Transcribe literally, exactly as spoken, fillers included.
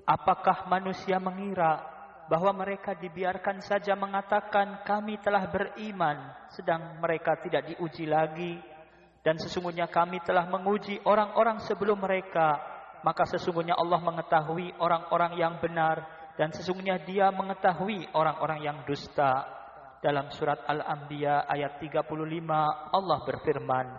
Apakah manusia mengira bahwa mereka dibiarkan saja mengatakan kami telah beriman, sedang mereka tidak diuji lagi? Dan sesungguhnya kami telah menguji orang-orang sebelum mereka, maka sesungguhnya Allah mengetahui orang-orang yang benar, dan sesungguhnya Dia mengetahui orang-orang yang dusta. Dalam surat Al-Anbiya ayat tiga puluh lima Allah berfirman,